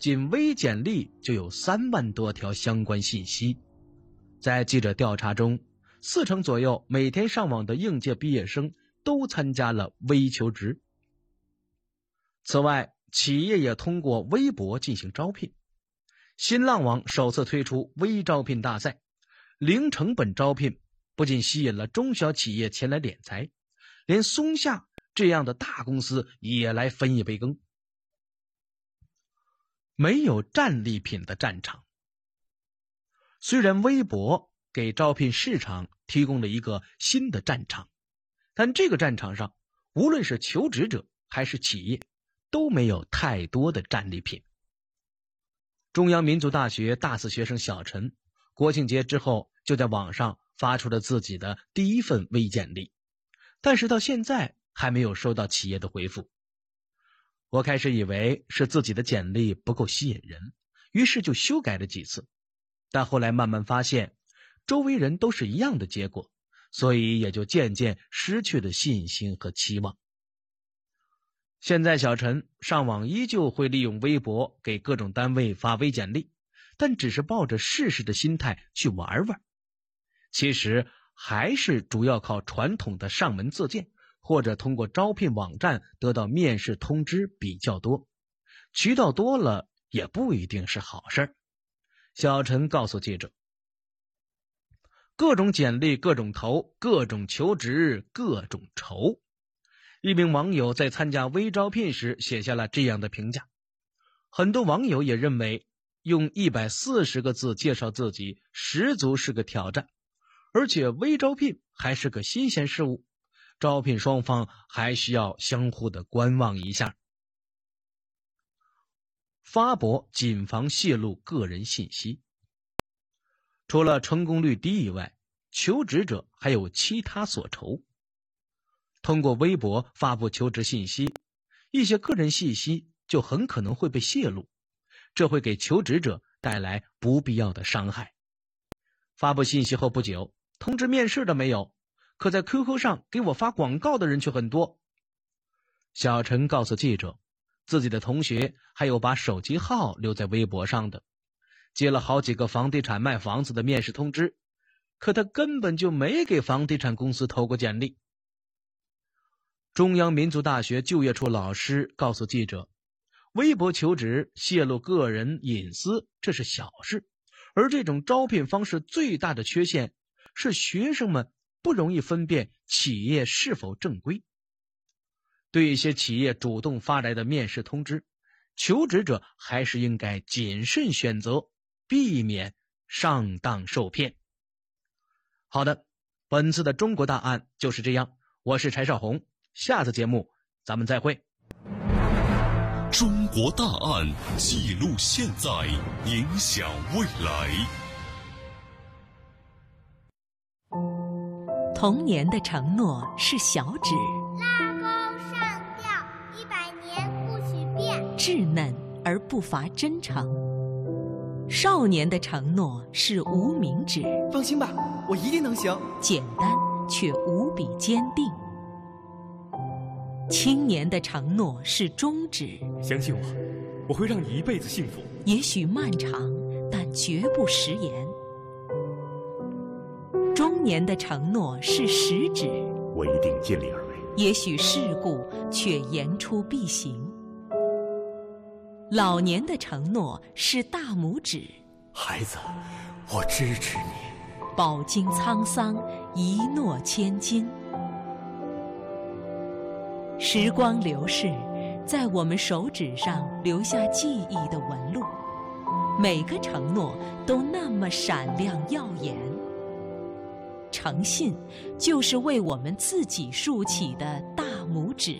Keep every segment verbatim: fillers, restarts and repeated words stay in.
仅微简历就有三万多条相关信息。在记者调查中，四成左右每天上网的应届毕业生都参加了微求职。此外，企业也通过微博进行招聘。新浪网首次推出微招聘大赛，零成本招聘不仅吸引了中小企业前来敛财，连松下这样的大公司也来分一杯羹。没有战利品的战场。虽然微博给招聘市场提供了一个新的战场，但这个战场上，无论是求职者还是企业，都没有太多的战利品。中央民族大学大四学生小陈，国庆节之后就在网上发出了自己的第一份微简历，但是到现在还没有收到企业的回复。我开始以为是自己的简历不够吸引人，于是就修改了几次，但后来慢慢发现周围人都是一样的结果，所以也就渐渐失去了信心和期望。现在小陈上网依旧会利用微博给各种单位发微简历，但只是抱着试试的心态去玩玩。其实还是主要靠传统的上门自荐，或者通过招聘网站得到面试通知比较多。渠道多了也不一定是好事。小陈告诉记者，各种简历各种投，各种求职各种愁。一名网友在参加微招聘时写下了这样的评价。很多网友也认为，用一百四十个字介绍自己十足是个挑战，而且微招聘还是个新鲜事物，招聘双方还需要相互的观望一下。发博谨防泄露个人信息。除了成功率低以外，求职者还有其他所愁。通过微博发布求职信息，一些个人信息就很可能会被泄露，这会给求职者带来不必要的伤害。发布信息后不久，通知面试的没有，可在 Q Q 上给我发广告的人却很多。小陈告诉记者，自己的同学还有把手机号留在微博上的，接了好几个房地产卖房子的面试通知，可他根本就没给房地产公司投过简历。中央民族大学就业处老师告诉记者，微博求职泄露个人隐私这是小事，而这种招聘方式最大的缺陷是学生们不容易分辨企业是否正规。对一些企业主动发来的面试通知，求职者还是应该谨慎选择，避免上当受骗。好的，本次的中国大案就是这样，我是柴少红，下次节目咱们再会。 中国大案记录现在，影响未来。 童年的承诺是小指， 拉钩上吊，一百年不许变。 稚嫩而不乏真诚。少年的承诺是无名指， 放心吧，我一定能行。 简单却无比坚定。青年的承诺是中指， 相信我，我会让你一辈子幸福。 也许漫长，但绝不食言。中年的承诺是食指， 我一定尽力而为。 也许世故，却言出必行。老年的承诺是大拇指， 孩子，我支持你。 饱经沧桑，一诺千金。时光流逝，在我们手指上留下记忆的纹路，每个承诺都那么闪亮耀眼。诚信就是为我们自己竖起的大拇指。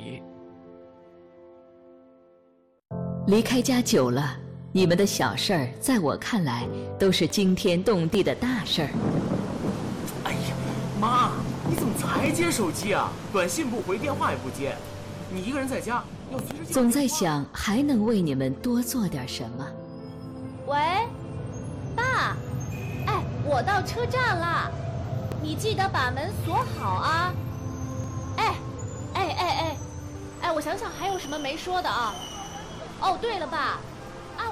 离开家久了，你们的小事儿在我看来都是惊天动地的大事儿。 哎呀，妈，你怎么才接手机啊？短信不回，电话也不接。你一个人在家，要随时。 总在想还能为你们多做点什么。 喂，爸，哎，我到车站了，你记得把门锁好啊。哎，哎哎哎，哎，我想想还有什么没说的啊？哦，对了，爸。